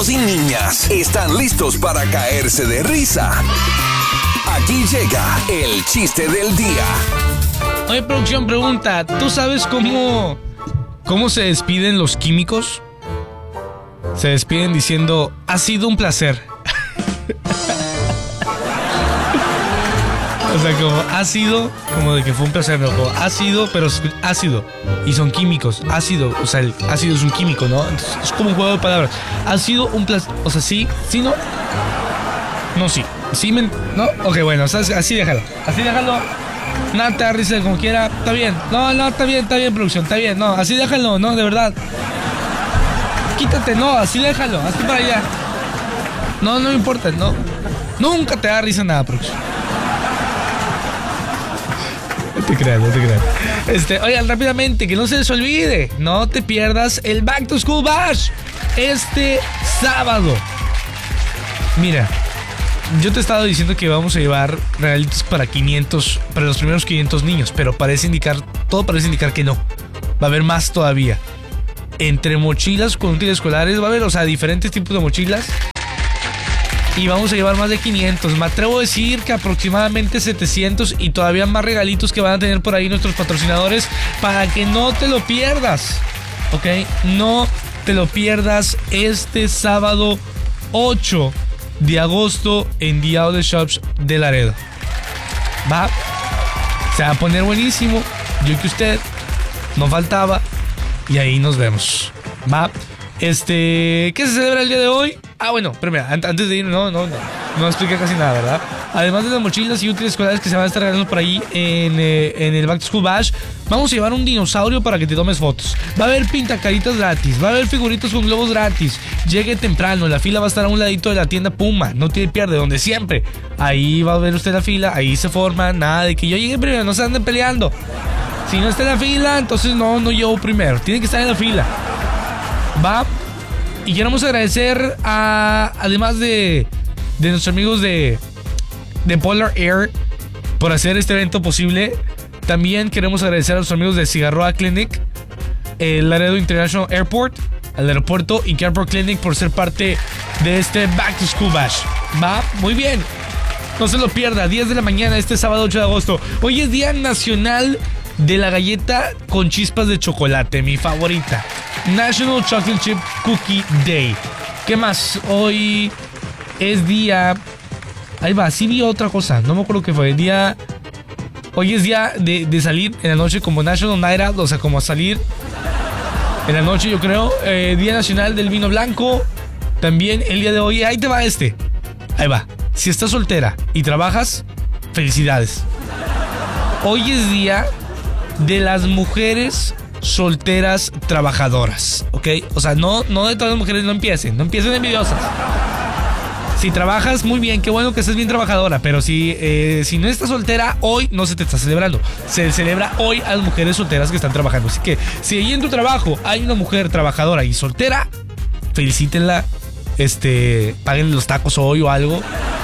niños y niñas están listos para caerse de risa. Aquí llega el chiste del día. Oye, producción pregunta, ¿tú sabes cómo se despiden los químicos? Se despiden diciendo, ha sido un placer. O sea, como ha sido, como de que fue un placer, no, como ha sido, pero ácido. Y son químicos, ácido, o sea, el ácido es un químico, ¿no? Entonces, es como un juego de palabras. Ha sido un placer, o sea, sí, no. No, sí, no, ok, bueno, o sea, así déjalo. Nada, te da risa como quiera, está bien. No, está bien, producción, está bien. No, así déjalo, no, de verdad. Quítate, no, así déjalo, así para allá. No me importa, no. Nunca te da risa nada, producción. No te creas. Oigan, rápidamente, que no se les olvide, no te pierdas el Back to School Bash este sábado. Mira, yo te he estado diciendo que vamos a llevar regalitos para los primeros 500 niños, pero todo parece indicar que no. Va a haber más todavía. Entre mochilas con útiles escolares va a haber, o sea, diferentes tipos de mochilas. Y vamos a llevar más de 500. Me atrevo a decir que aproximadamente 700 y todavía más regalitos que van a tener por ahí nuestros patrocinadores para que no te lo pierdas. ¿Ok? No te lo pierdas este sábado 8 de agosto en The Outlet Shops de Laredo. Va. Se va a poner buenísimo. Yo que usted no faltaba. Y ahí nos vemos. Va. ¿Qué se celebra el día de hoy? Bueno, pero mira, antes de ir, no expliqué casi nada, ¿verdad? Además de las mochilas y útiles escolares que se van a estar regalando por ahí en el Back to School Bash, vamos a llevar un dinosaurio para que te tomes fotos. Va a haber pintacaritas gratis, va a haber figuritos con globos gratis. Llegue temprano, la fila va a estar a un ladito de la tienda Puma, no tiene pierde, donde siempre. Ahí va a ver usted la fila, ahí se forma, nada de que yo llegue primero, no se anden peleando. Si no está en la fila, entonces no llevo primero, tiene que estar en la fila. Va. Y queremos agradecer además de nuestros amigos de Polar Air por hacer este evento posible. También queremos agradecer a los amigos de Cigarroa Clinic, el Laredo International Airport, al aeropuerto y Airport Clinic por ser parte de este Back to School Bash. Va, muy bien. No se lo pierda, 10 de la mañana este sábado 8 de agosto. Hoy es Día Nacional de la Galleta con Chispas de Chocolate, mi favorita. National Chocolate Chip Cookie Day. ¿Qué más? Hoy es día... Ahí va, sí vi otra cosa. No me acuerdo qué fue. Hoy es día de salir en la noche como National Night Out. O sea, como salir en la noche, yo creo. Día Nacional del Vino Blanco. También el día de hoy. Ahí te va Ahí va. Si estás soltera y trabajas, felicidades. Hoy es día de las mujeres solteras trabajadoras, ¿ok? O sea, no de todas las mujeres, no empiecen envidiosas. Si trabajas, muy bien, qué bueno que estés bien trabajadora, pero si no estás soltera, hoy no se te está celebrando. Se celebra hoy a las mujeres solteras que están trabajando. Así que, si ahí en tu trabajo hay una mujer trabajadora y soltera, felicítenla, paguen los tacos hoy o algo.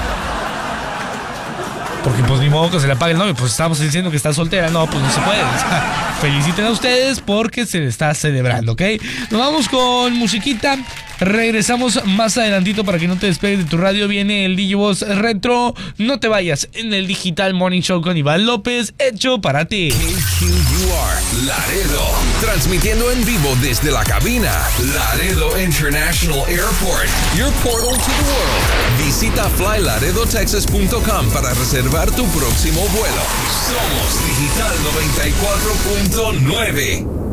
Porque pues ni modo que se le apague el novio. Pues estamos diciendo que está soltera. No, pues no se puede. Feliciten a ustedes porque se le está celebrando, ¿ok? Nos vamos con musiquita. Regresamos más adelantito para que no te despegues de tu radio. Viene el DJ Voz Retro. No te vayas en el Digital Morning Show con Iván López, hecho para ti. KQUR Laredo, transmitiendo en vivo desde la cabina Laredo International Airport, your portal to the world. Visita flylaredotexas.com para reservar tu próximo vuelo. Somos Digital 94.9.